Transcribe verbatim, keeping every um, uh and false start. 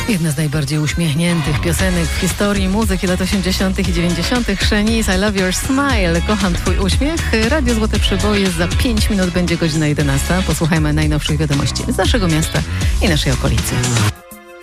Jedna z najbardziej uśmiechniętych piosenek w historii muzyki lat osiemdziesiątych i dziewięćdziesiątych. Shanice, I love your smile. Kocham twój uśmiech. Radio Złote Przyboje. Za pięć minut będzie godzina jedenasta. Posłuchajmy najnowszych wiadomości z naszego miasta i naszej okolicy.